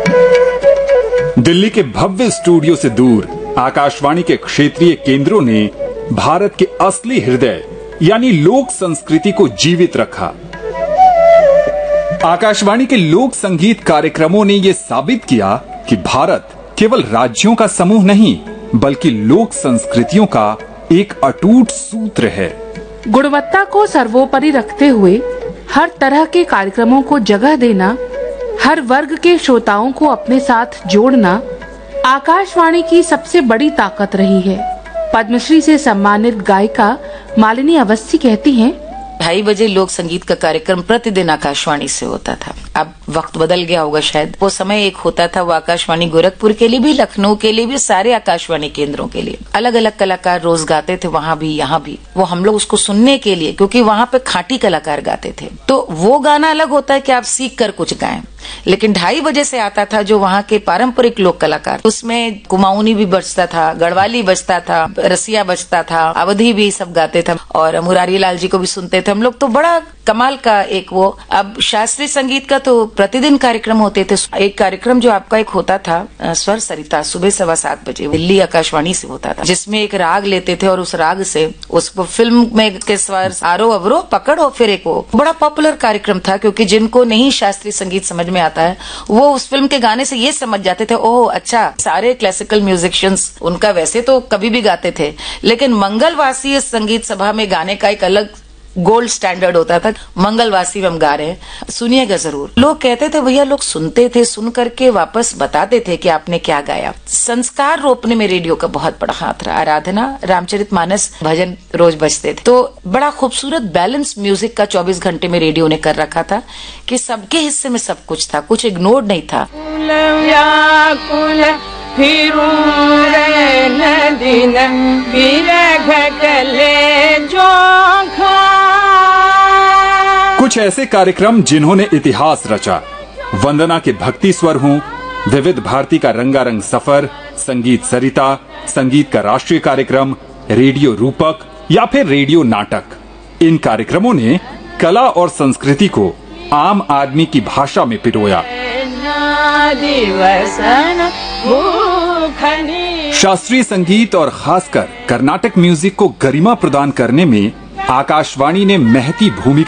दिल्ली के भव्य स्टूडियो से दूर आकाशवाणी के क्षेत्रीय केंद्रों ने भारत के असली हृदय यानी लोक संस्कृति को जीवित रखा। आकाशवाणी के लोक संगीत कार्यक्रमों ने ये साबित किया कि भारत केवल राज्यों का समूह नहीं बल्कि लोक संस्कृतियों का एक अटूट सूत्र है। गुणवत्ता को सर्वोपरि रखते हुए हर तरह के कार्यक्रमों को जगह देना, हर वर्ग के श्रोताओं को अपने साथ जोड़ना आकाशवाणी की सबसे बड़ी ताकत रही है। पद्मश्री से सम्मानित गायिका मालिनी अवस्थी कहती हैं, 2:30 बजे लोक संगीत का कार्यक्रम प्रतिदिन आकाशवाणी से होता था। अब वक्त बदल गया होगा शायद। वो समय एक होता था, वो आकाशवाणी गोरखपुर के लिए भी, लखनऊ के लिए भी, सारे आकाशवाणी केंद्रों के लिए अलग अलग कलाकार रोज गाते थे, वहाँ भी यहाँ भी। वो हम लोग उसको सुनने के लिए, क्योंकि वहाँ पे खाटी कलाकार गाते थे, तो वो गाना अलग होता है कि आप सीख कर कुछ गाएं। लेकिन 2:30 बजे से आता था जो वहाँ के पारंपरिक लोक कलाकार, उसमें कुमाऊनी भी बजता था, गढ़वाली बजता था, रसिया बजता था, अवधी भी सब गाते थे और मुरारी लाल जी को भी सुनते थे हम लोग। तो बड़ा कमाल का एक वो। अब शास्त्रीय संगीत का तो प्रतिदिन कार्यक्रम होते थे। एक कार्यक्रम जो आपका एक होता था स्वर सरिता, सुबह 7:15 बजे दिल्ली आकाशवाणी से होता था, जिसमें एक राग लेते थे और उस राग से उसको फिल्म में के स्वर आरोह अवरोह पकड़ और फिर एक वो बड़ा पॉपुलर कार्यक्रम था, क्योंकि जिनको नहीं शास्त्रीय संगीत समझ में आता है वो उस फिल्म के गाने से ये समझ जाते थे, ओह अच्छा, सारे क्लासिकल म्यूजिशियंस उनका वैसे तो कभी भी गाते थे, लेकिन मंगलवासी संगीत सभा में गाने का एक अलग गोल्ड स्टैंडर्ड होता था। मंगलवासी में हम गा रहे हैं, सुनिएगा जरूर। लोग कहते थे, भैया लोग सुनते थे, सुन करके वापस बताते थे कि आपने क्या गाया। संस्कार रोपने में रेडियो का बहुत बड़ा हाथ रहा। आराधना, रामचरितमानस भजन रोज बजते थे, तो बड़ा खूबसूरत बैलेंस म्यूजिक का 24 घंटे में रेडियो ने कर रखा था कि सबके हिस्से में सब कुछ था, कुछ इग्नोर्ड नहीं था। कुछ ऐसे कार्यक्रम जिन्होंने इतिहास रचा, वंदना के भक्ति स्वर हों, विविध भारती का रंगारंग सफर, संगीत सरिता, संगीत का राष्ट्रीय कार्यक्रम, रेडियो रूपक या फिर रेडियो नाटक। इन कार्यक्रमों ने कला और संस्कृति को आम आदमी की भाषा में पिरोया। शास्त्रीय संगीत और खासकर कर्नाटक म्यूजिक को गरिमा प्रदान करने में आकाशवाणी ने महती भूमिका